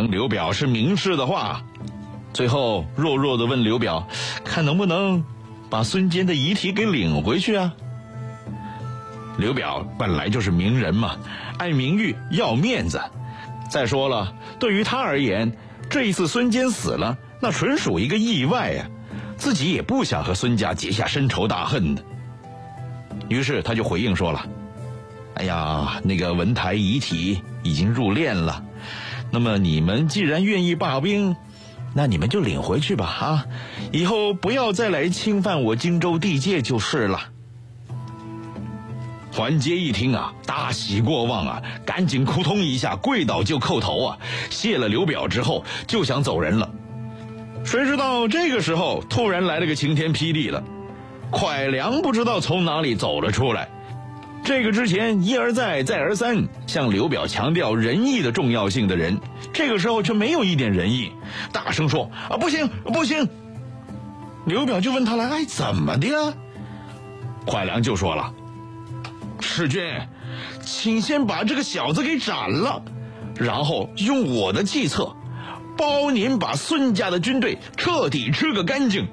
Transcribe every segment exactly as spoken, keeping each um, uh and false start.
成刘表是明示的话，最后弱弱地问刘表，看能不能把孙坚的遗体给领回去啊？刘表本来就是名人嘛，爱名誉要面子，再说了，对于他而言，这一次孙坚死了，那纯属一个意外呀、啊，自己也不想和孙家结下深仇大恨的。于是他就回应说了，哎呀，那个文台遗体已经入殓了，那么你们既然愿意罢兵，那你们就领回去吧啊！以后不要再来侵犯我荆州地界就是了。桓阶一听啊，大喜过望啊，赶紧扑通一下跪倒就叩头啊，谢了刘表之后就想走人了。谁知道这个时候突然来了个晴天霹雳了，蒯良不知道从哪里走了出来。这个之前一而再再而三向刘表强调仁义的重要性的人，这个时候却没有一点仁义，大声说啊，不行不行。刘表就问他了，哎，怎么的了？蒯良就说了，赤君，请先把这个小子给斩了，然后用我的计策包您把孙家的军队彻底吃个干净。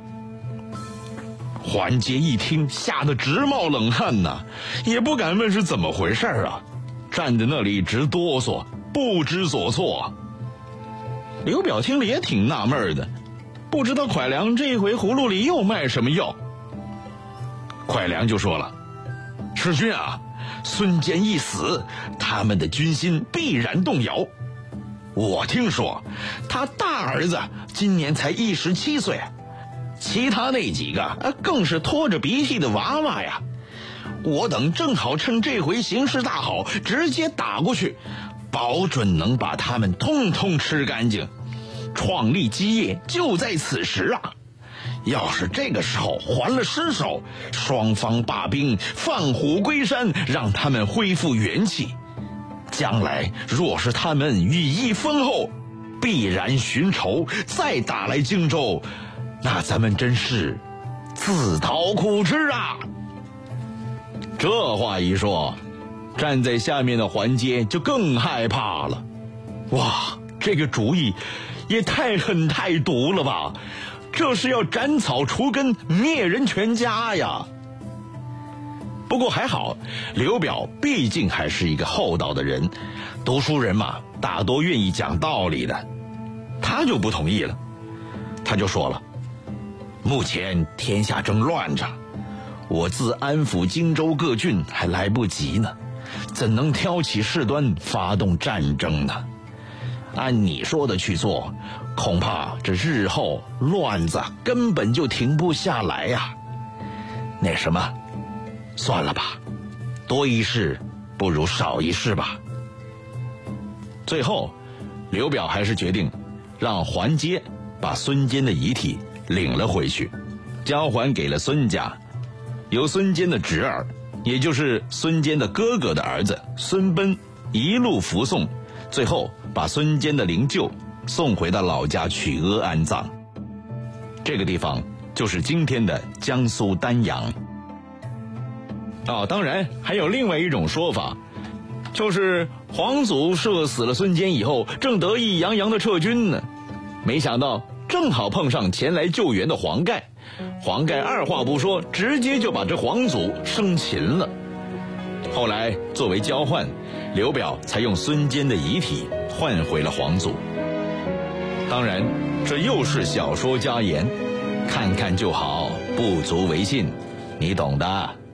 桓阶一听吓得直冒冷汗呐，也不敢问是怎么回事啊，站在那里直哆嗦，不知所措。刘表听了也挺纳闷的，不知道蒯良这回葫芦里又卖什么药。蒯良就说了，赤君啊，孙坚一死，他们的军心必然动摇。我听说他大儿子今年才一十七岁，其他那几个更是拖着鼻涕的娃娃呀。我等正好趁这回形势大好，直接打过去，保准能把他们通通吃干净。创立基业就在此时啊！要是这个时候还了尸首，双方罢兵，放虎归山，让他们恢复元气。将来若是他们羽翼丰厚，必然寻仇，再打来荆州，那咱们真是自讨苦吃啊！这话一说，站在下面的桓阶就更害怕了。哇，这个主意也太狠太毒了吧！这是要斩草除根，灭人全家呀！不过还好，刘表毕竟还是一个厚道的人，读书人嘛，大多愿意讲道理的。他就不同意了，他就说了，目前天下正乱着，我自安抚荆州各郡还来不及呢，怎能挑起事端发动战争呢？按你说的去做，恐怕这日后乱子根本就停不下来呀。那什么，算了吧，多一事不如少一事吧。最后刘表还是决定让桓阶把孙坚的遗体领了回去，交还给了孙家，由孙坚的侄儿，也就是孙坚的哥哥的儿子孙贲一路扶送，最后把孙坚的灵柩送回到老家曲阿安葬。这个地方就是今天的江苏丹阳。哦，当然还有另外一种说法，就是黄祖射死了孙坚以后，正得意洋洋的撤军呢，没想到正好碰上前来救援的黄盖，黄盖二话不说，直接就把这黄祖生擒了。后来作为交换，刘表才用孙坚的遗体换回了黄祖。当然这又是小说家言，看看就好，不足为信，你懂的。